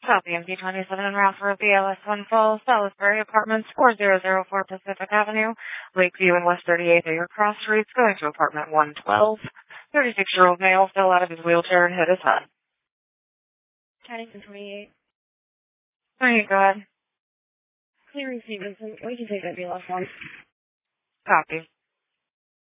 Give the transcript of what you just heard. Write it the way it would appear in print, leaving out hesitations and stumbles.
South EMD 27 en route for BLS 1 Falls, Salisbury Apartments, 4004 Pacific Avenue, Lakeview and West 38th are your cross streets, going to apartment 112. 36-year-old male fell out of his wheelchair and hit his head. Paddington 28. Alright, go ahead. Clear receipt, Vincent. We can take that BLS 1. Copy.